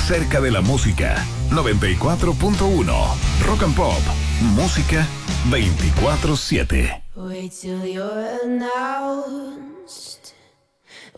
cerca de la música. 94.1 Rock and Pop. Música 24/7. Wait till you're announced.